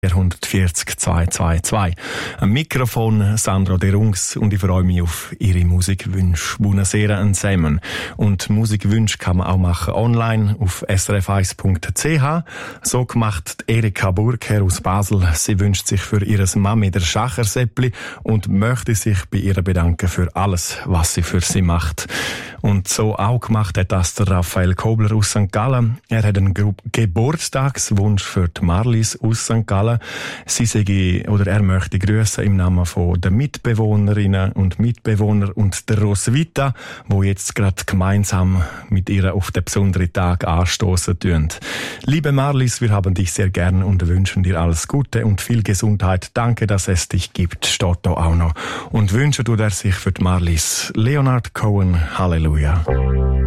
440 222. Am Mikrofon Sandro De Rungs und ich freue mich auf Ihre Musikwünsche. Buonasera zusammen. Und Musikwünsche kann man auch machen online auf srf1.ch. So gemacht Erika Burgherr aus Basel. Sie wünscht sich für ihre Mami der Schachersäppli und möchte sich bei ihr bedanken für alles, was sie für sie macht. Und so auch gemacht hat das der Raphael Kobler aus St. Gallen. Er hat einen Geburtstagswunsch für die Marlies aus St. Gallen. Er möchte grüßen im Namen von den Mitbewohnerinnen und Mitbewohnern und der Roswitha, wo jetzt gerade gemeinsam mit ihr auf den besonderen Tag anstoßen tun. Liebe Marlies, wir haben dich sehr gern und wünschen dir alles Gute und viel Gesundheit. Danke, dass es dich gibt, steht da auch noch. Und wünsche du dir sich für die Marlies Leonard Cohen. Halleluja.